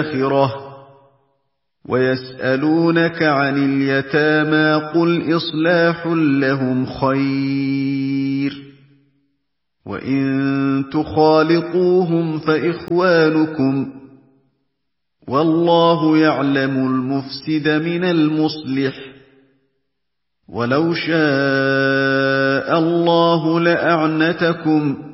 الْآخِرَةِ وَيَسْأَلُونَكَ عَنِ الْيَتَامَىٰ قُلْ إِصْلَاحٌ لَّهُمْ خَيْرٌ ۖ وَإِن تُخَالِطُوهُمْ فَإِخْوَانُكُمْ ۚ وَاللَّهُ يَعْلَمُ الْمُفْسِدَ مِنَ الْمُصْلِحِ ۚ وَلَوْ شَاءَ اللَّهُ لَأَعْنَتَكُمْ ۚ